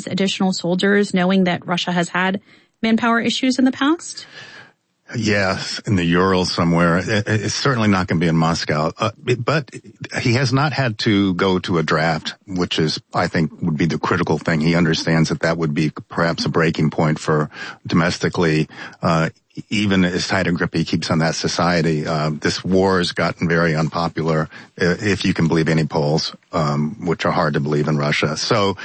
these additional soldiers, knowing that Russia has had manpower issues in the past? Yes, in the Urals somewhere. It's certainly not going to be in Moscow. But he has not had to go to a draft, which is, I think, would be the critical thing. He understands that would be perhaps a breaking point for domestically, even as tight a grip he keeps on that society. This war has gotten very unpopular, if you can believe any polls, which are hard to believe in Russia. So,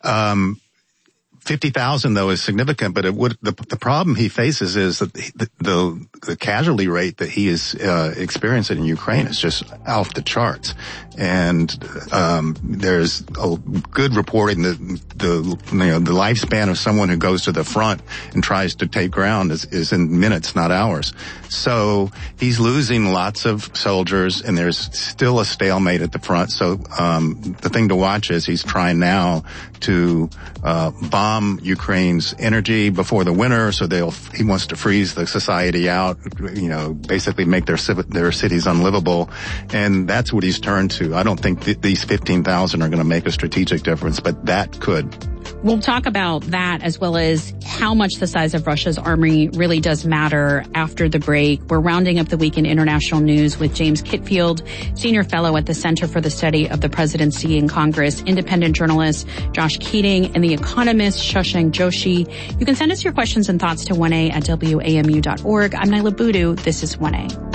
50,000 though is significant, but the problem he faces is that the casualty rate that he is experiencing in Ukraine is just off the charts. And there's a good reporting that the lifespan of someone who goes to the front and tries to take ground is in minutes, not hours. So he's losing lots of soldiers, and there's still a stalemate at the front. So the thing to watch is he's trying now to bomb Ukraine's energy before the winter, so he wants to freeze the society out, basically make their cities unlivable, and that's what he's turned to. I don't think these 15,000 are going to make a strategic difference, but that could. We'll talk about that as well as how much the size of Russia's army really does matter after the break. We're rounding up the week in international news with James Kitfield, Senior Fellow at the Center for the Study of the Presidency in Congress, independent journalist Josh Keating, and the economist Shashank Joshi. You can send us your questions and thoughts to 1A@WAMU.org. I'm Nyla Boodoo. This is 1A.